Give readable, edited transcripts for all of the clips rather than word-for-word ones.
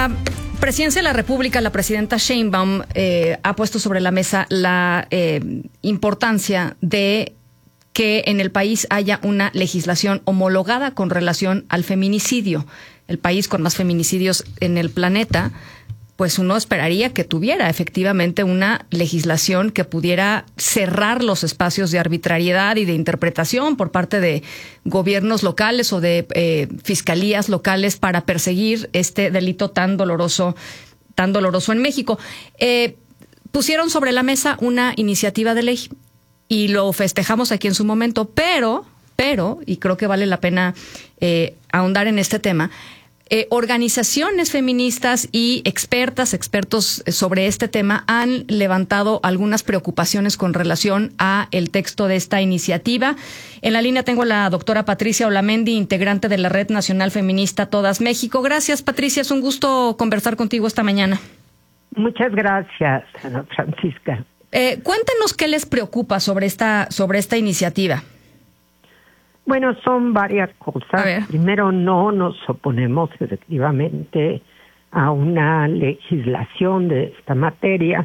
La Presidencia de la República, la presidenta Sheinbaum, ha puesto sobre la mesa la importancia de que en el país haya una legislación homologada con relación al feminicidio. El país con más feminicidios en el planeta, pues uno esperaría que tuviera efectivamente una legislación que pudiera cerrar los espacios de arbitrariedad y de interpretación por parte de gobiernos locales o de fiscalías locales para perseguir este delito tan doloroso en México. Pusieron sobre la mesa una iniciativa de ley y lo festejamos aquí en su momento, pero, y creo que vale la pena ahondar en este tema, organizaciones feministas y expertos sobre este tema han levantado algunas preocupaciones con relación a el texto de esta iniciativa. En la línea tengo a la doctora Patricia Olamendi, integrante de la Red Nacional Feminista Todas México. Gracias, Patricia, es un gusto conversar contigo esta mañana. Muchas gracias, Ana Francisca. Cuéntenos qué les preocupa sobre esta iniciativa. Bueno, son varias cosas. Primero, no nos oponemos efectivamente a una legislación de esta materia.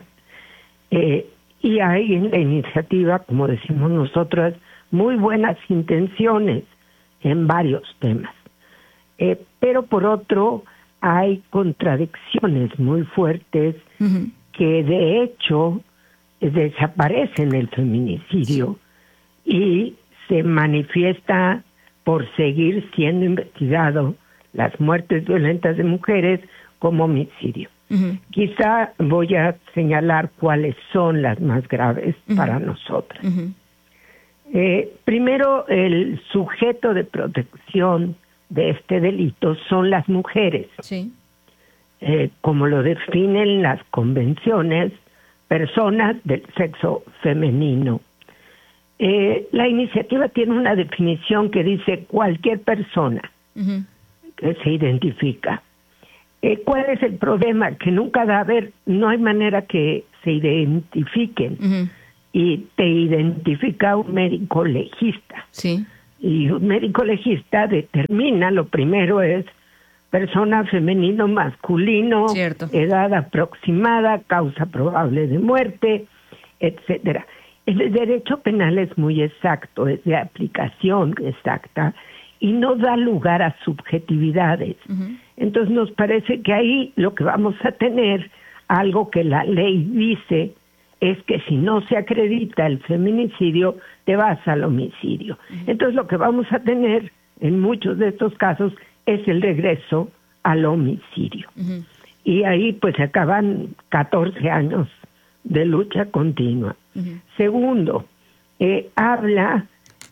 Y hay en la iniciativa, como decimos nosotros, muy buenas intenciones en varios temas. Pero por otro, hay contradicciones muy fuertes que de hecho desaparecen el feminicidio y se manifiesta por seguir siendo investigado las muertes violentas de mujeres como homicidio. Quizá voy a señalar cuáles son las más graves para nosotras. Primero, el sujeto de protección de este delito son las mujeres. Sí. Como lo definen las convenciones, personas del sexo femenino. La iniciativa tiene una definición que dice cualquier persona que se identifica. ¿Cuál es el problema? Que nunca no hay manera que se identifiquen. Y te identifica un médico legista. Sí. Y un médico legista determina, lo primero es persona femenino, masculino, cierto, edad aproximada, causa probable de muerte, etcétera. El derecho penal es muy exacto, es de aplicación exacta y no da lugar a subjetividades. Entonces nos parece que ahí lo que vamos a tener, algo que la ley dice, es que si no se acredita el feminicidio, te vas al homicidio. Entonces lo que vamos a tener en muchos de estos casos es el regreso al homicidio. Y ahí pues se acaban 14 años de lucha continua. Segundo, habla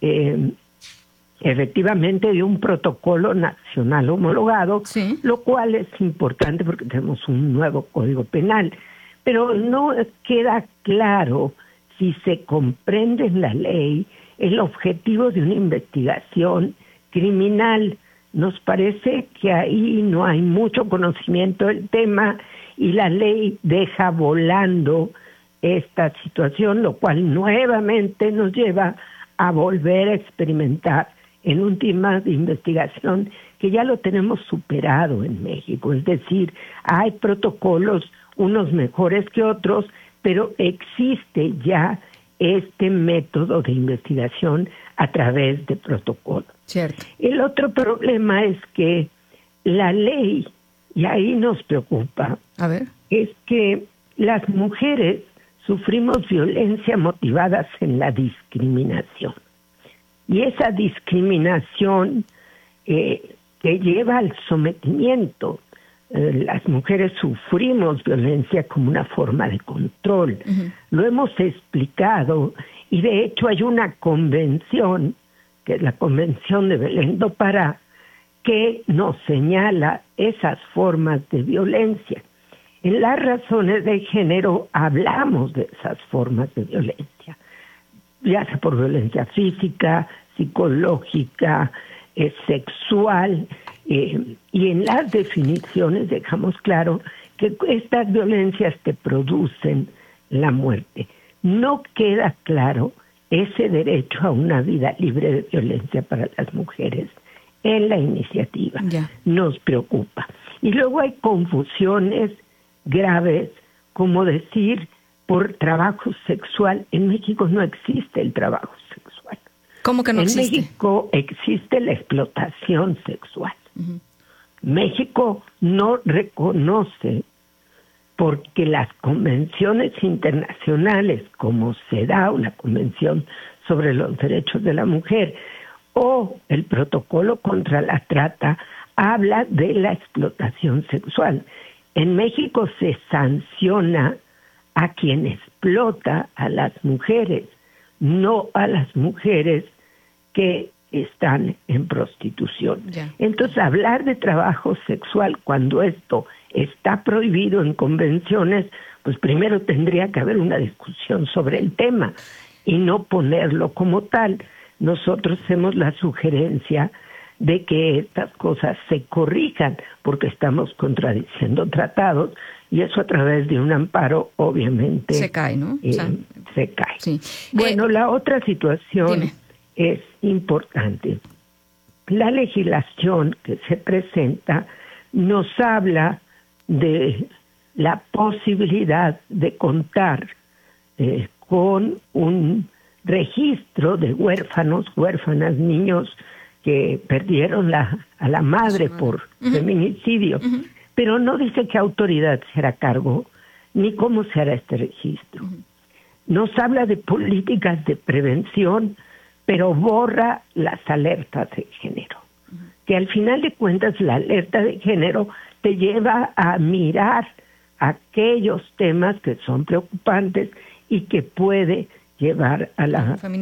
efectivamente de un protocolo nacional homologado, lo cual es importante porque tenemos un nuevo Código Penal, pero no queda claro si se comprende en la ley el objetivo de una investigación criminal. Nos parece que ahí no hay mucho conocimiento del tema y la ley deja volando esta situación, lo cual nuevamente nos lleva a volver a experimentar en un tema de investigación que ya lo tenemos superado en México. Es decir, hay protocolos, unos mejores que otros, pero existe ya este método de investigación a través de protocolos. Cierto. El otro problema es que la ley, y ahí nos preocupa, es que las mujeres sufrimos violencia motivadas en la discriminación. Y esa discriminación que lleva al sometimiento, las mujeres sufrimos violencia como una forma de control. Lo hemos explicado y de hecho hay una convención, que es la Convención de Belén do Pará, que nos señala esas formas de violencia. En las razones de género hablamos de esas formas de violencia, ya sea por violencia física, psicológica, sexual, y en las definiciones dejamos claro que estas violencias te producen la muerte. No queda claro ese derecho a una vida libre de violencia para las mujeres en la iniciativa. Nos preocupa. Y luego hay confusiones graves, como decir por trabajo sexual. En México no existe el trabajo sexual. ¿Cómo que no existe? En México existe la explotación sexual. Uh-huh. México no reconoce, porque las convenciones internacionales, como CEDAW, la Convención sobre los Derechos de la Mujer, o el Protocolo contra la Trata, habla de la explotación sexual. En México se sanciona a quien explota a las mujeres, no a las mujeres que están en prostitución. Yeah. Entonces, hablar de trabajo sexual cuando esto está prohibido en convenciones, pues primero tendría que haber una discusión sobre el tema y no ponerlo como tal. Nosotros hacemos la sugerencia de que estas cosas se corrijan, porque estamos contradiciendo tratados, y eso a través de un amparo, obviamente, se cae, ¿no? Se cae. Sí. Bueno, la otra situación dime. Es importante. La legislación que se presenta nos habla de la posibilidad de contar con un registro de huérfanos, huérfanas, niños que perdieron a la madre por feminicidio, pero no dice qué autoridad se hará cargo ni cómo se hará este registro. Nos habla de políticas de prevención, pero borra las alertas de género, que al final de cuentas la alerta de género te lleva a mirar aquellos temas que son preocupantes y que puede llevar a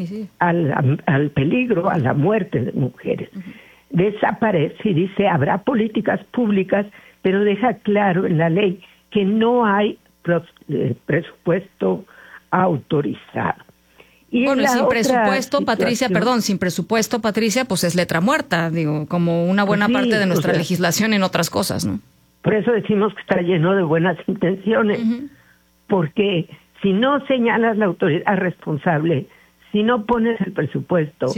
al peligro, a la muerte de mujeres. Desaparece y dice, habrá políticas públicas, pero deja claro en la ley que no hay presupuesto autorizado. Y bueno, sin presupuesto, sin presupuesto, Patricia, pues es letra muerta, digo, como una buena parte de nuestra legislación en otras cosas, ¿no? Por eso decimos que está lleno de buenas intenciones, porque si no señalas la autoridad responsable, si no pones el presupuesto,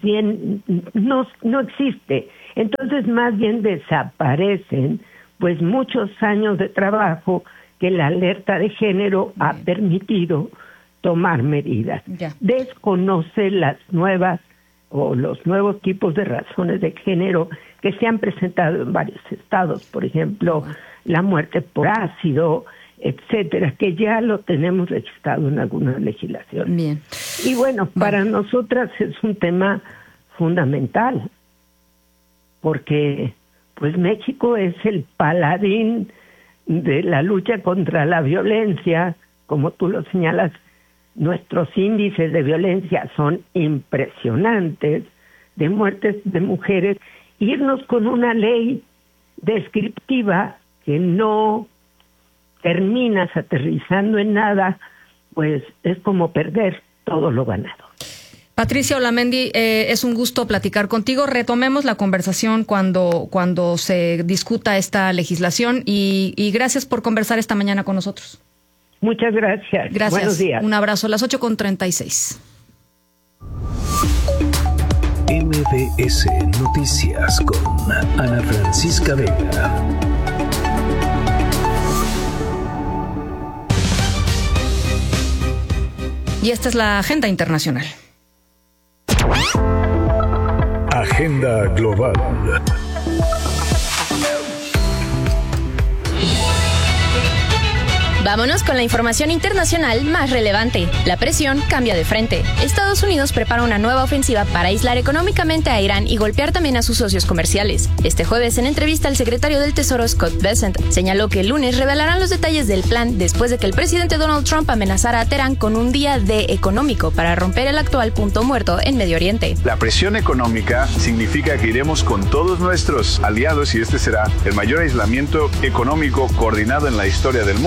no existe. Entonces, más bien desaparecen, pues, muchos años de trabajo que la alerta de género ha permitido tomar medidas. Desconoce las nuevas o los nuevos tipos de razones de género que se han presentado en varios estados, por ejemplo, la muerte por ácido, etcétera, que ya lo tenemos registrado en alguna legislación. Bien. Y bueno, para nosotras es un tema fundamental, porque pues México es el paladín de la lucha contra la violencia, como tú lo señalas. Nuestros índices de violencia son impresionantes, de muertes de mujeres. Irnos con una ley descriptiva que no terminas aterrizando en nada, pues es como perder todo lo ganado. Patricia Olamendi, es un gusto platicar contigo. Retomemos la conversación cuando se discuta esta legislación y gracias por conversar esta mañana con nosotros. Muchas gracias. Gracias. Buenos días. Un abrazo. A las 8:36. MBS Noticias con Ana Francisca Vega. Y esta es la agenda internacional. Agenda global. Vámonos con la información internacional más relevante. La presión cambia de frente. Estados Unidos prepara una nueva ofensiva para aislar económicamente a Irán y golpear también a sus socios comerciales. Este jueves, en entrevista, el secretario del Tesoro, Scott Bessent, señaló que el lunes revelarán los detalles del plan después de que el presidente Donald Trump amenazara a Teherán con un día D económico para romper el actual punto muerto en Medio Oriente. La presión económica significa que iremos con todos nuestros aliados y este será el mayor aislamiento económico coordinado en la historia del mundo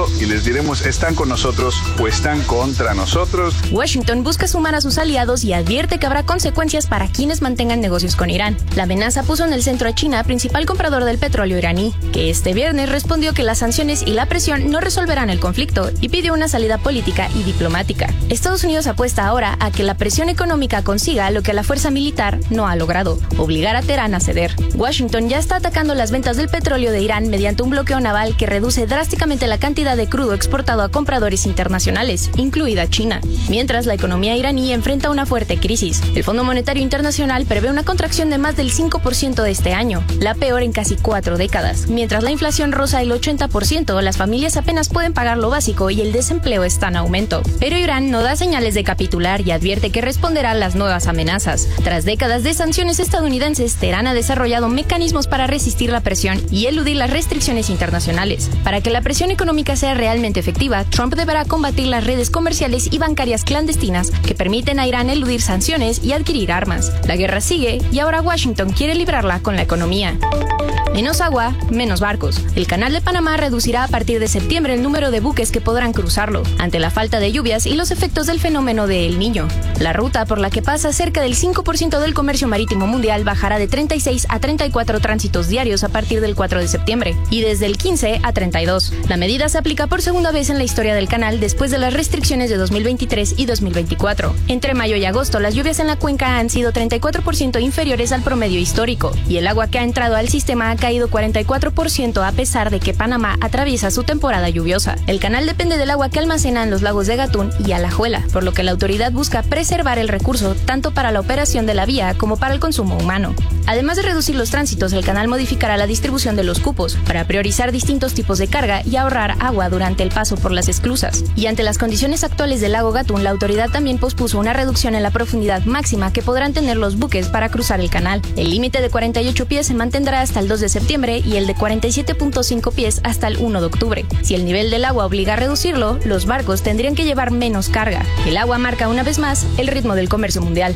y les diremos, ¿están con nosotros o están contra nosotros? Washington busca sumar a sus aliados y advierte que habrá consecuencias para quienes mantengan negocios con Irán. La amenaza puso en el centro a China, principal comprador del petróleo iraní, que este viernes respondió que las sanciones y la presión no resolverán el conflicto y pidió una salida política y diplomática. Estados Unidos apuesta ahora a que la presión económica consiga lo que la fuerza militar no ha logrado, obligar a Teherán a ceder. Washington ya está atacando las ventas del petróleo de Irán mediante un bloqueo naval que reduce drásticamente la cantidad de crudo exportado a compradores internacionales, incluida China. Mientras, la economía iraní enfrenta una fuerte crisis. El Fondo Monetario Internacional prevé una contracción de más del 5% de este año, la peor en casi 4 décadas. Mientras la inflación roza el 80%, las familias apenas pueden pagar lo básico y el desempleo está en aumento. Pero Irán no da señales de capitular y advierte que responderá a las nuevas amenazas. Tras décadas de sanciones estadounidenses, Teherán ha desarrollado mecanismos para resistir la presión y eludir las restricciones internacionales. Para que la presión económica sea realmente efectiva, Trump deberá combatir las redes comerciales y bancarias clandestinas que permiten a Irán eludir sanciones y adquirir armas. La guerra sigue y ahora Washington quiere librarla con la economía. Menos agua, menos barcos. El Canal de Panamá reducirá a partir de septiembre el número de buques que podrán cruzarlo, ante la falta de lluvias y los efectos del fenómeno de El Niño. La ruta por la que pasa cerca del 5% del comercio marítimo mundial bajará de 36 a 34 tránsitos diarios a partir del 4 de septiembre, y desde el 15 a 32. La medida se aplica por segunda vez en la historia del canal después de las restricciones de 2023 y 2024. Entre mayo y agosto, las lluvias en la cuenca han sido 34% inferiores al promedio histórico, y el agua que ha entrado al sistema ha caído 44% a pesar de que Panamá atraviesa su temporada lluviosa. El canal depende del agua que almacenan los lagos de Gatún y Alajuela, por lo que la autoridad busca preservar el recurso tanto para la operación de la vía como para el consumo humano. Además de reducir los tránsitos, el canal modificará la distribución de los cupos para priorizar distintos tipos de carga y ahorrar agua durante el paso por las esclusas. Y ante las condiciones actuales del lago Gatún, la autoridad también pospuso una reducción en la profundidad máxima que podrán tener los buques para cruzar el canal. El límite de 48 pies se mantendrá hasta el 2 de septiembre y el de 47.5 pies hasta el 1 de octubre. Si el nivel del agua obliga a reducirlo, los barcos tendrían que llevar menos carga. El agua marca una vez más el ritmo del comercio mundial.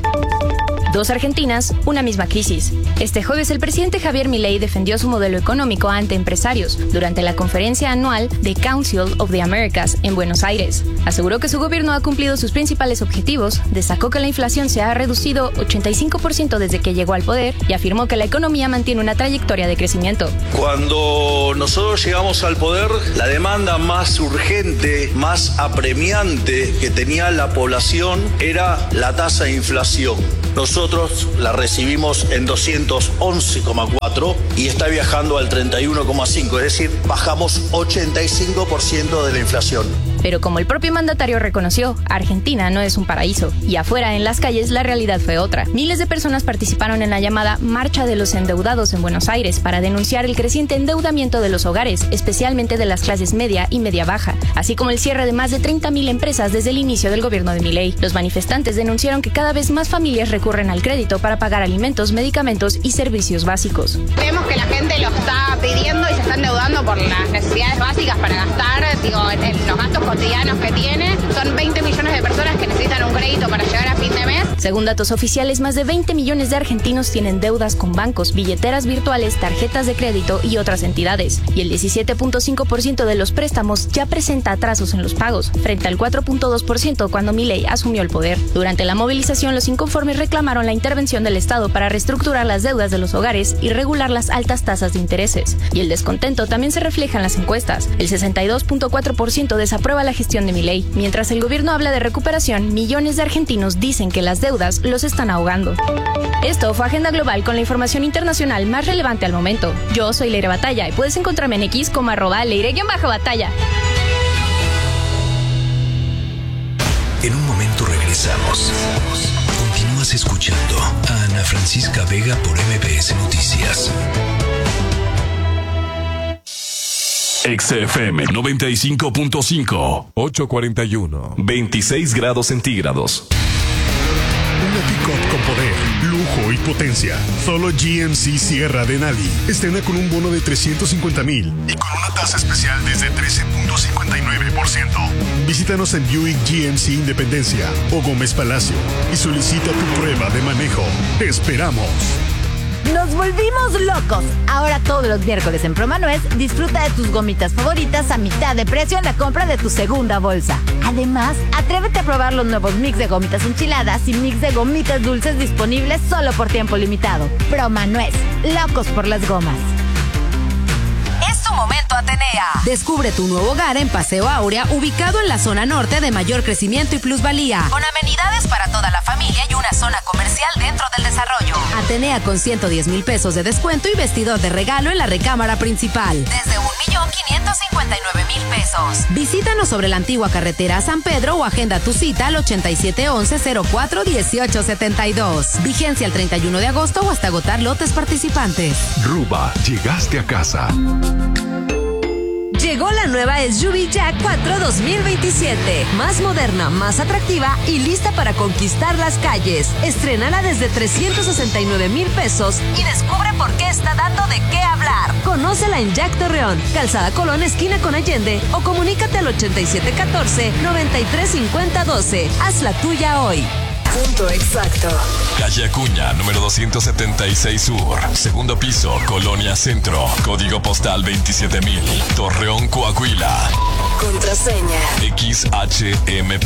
Dos Argentinas, una misma crisis. Este jueves el presidente Javier Milei defendió su modelo económico ante empresarios durante la conferencia anual de Council of the Americas en Buenos Aires. Aseguró que su gobierno ha cumplido sus principales objetivos, destacó que la inflación se ha reducido 85% desde que llegó al poder y afirmó que la economía mantiene una trayectoria de crecimiento. Cuando nosotros llegamos al poder, la demanda más urgente, más apremiante que tenía la población era la tasa de inflación. Nosotros la recibimos en 211,4 y está viajando al 31,5, es decir, bajamos 85% de la inflación. Pero como el propio mandatario reconoció, Argentina no es un paraíso, y afuera en las calles la realidad fue otra. Miles de personas participaron en la llamada Marcha de los Endeudados en Buenos Aires para denunciar el creciente endeudamiento de los hogares, especialmente de las clases media y media baja, así como el cierre de más de 30.000 empresas desde el inicio del gobierno de Milei. Los manifestantes denunciaron que cada vez más familias recurren al crédito para pagar alimentos, medicamentos y servicios básicos. Vemos que la gente lo está pidiendo y se está endeudando por las necesidades básicas para gastar, en los gastos cotidianos que tiene. Son 20 millones de personas que necesitan un crédito para llegar a fin de mes. Según datos oficiales, más de 20 millones de argentinos tienen deudas con bancos, billeteras virtuales, tarjetas de crédito y otras entidades. Y el 17.5% de los préstamos ya presenta atrasos en los pagos, frente al 4.2% cuando Milei asumió el poder. Durante la movilización, los inconformes reclamaron la intervención del Estado para reestructurar las deudas de los hogares y regular las altas tasas de intereses. Y el descontento también se refleja en las encuestas. El 62.4% desaprueba la gestión de Milei. Mientras el gobierno habla de recuperación, millones de argentinos dicen que las deudas los están ahogando. Esto fue Agenda Global con la información internacional más relevante al momento. Yo soy Leire Batalla y puedes encontrarme en X como @Leire_Batalla. En un momento regresamos. Continúas escuchando a Ana Francisca Vega por MBS Noticias. XFM 95.5, 841, 26 grados centígrados. Una pick-up con poder, lujo y potencia. Solo GMC Sierra Denali. Estrena con un bono de 350,000 y con una tasa especial desde 13.59%. Visítanos en Buick GMC Independencia o Gómez Palacio y solicita tu prueba de manejo. ¡Te esperamos! ¡Nos volvimos locos! Ahora todos los miércoles en Promanuez disfruta de tus gomitas favoritas a mitad de precio en la compra de tu segunda bolsa. Además, atrévete a probar los nuevos mix de gomitas enchiladas y mix de gomitas dulces disponibles solo por tiempo limitado. Promanuez, locos por las gomas. Es tu momento, Atenea. Descubre tu nuevo hogar en Paseo Áurea, ubicado en la zona norte de mayor crecimiento y plusvalía, con amenidades para toda la familia y una zona comercial dentro del desarrollo. Atenea con 110,000 pesos de descuento y vestidor de regalo en la recámara principal. Desde 1,559,000 pesos. Visítanos sobre la antigua carretera a San Pedro o agenda tu cita al 8711-041872. Vigencia el 31 de agosto o hasta agotar lotes participantes. Ruba, llegaste a casa. Llegó la nueva SUV Jack 4 2027. Más moderna, más atractiva y lista para conquistar las calles. Estrénala desde 369,000 pesos y descubre por qué está dando de qué hablar. Conócela en Jack Torreón, Calzada Colón, esquina con Allende, o comunícate al 8714-935012. Haz la tuya hoy. Punto exacto. Calle Acuña, número 276 Sur. Segundo piso, Colonia Centro. Código postal 27,000. Torreón, Coahuila. Contraseña. XHMP.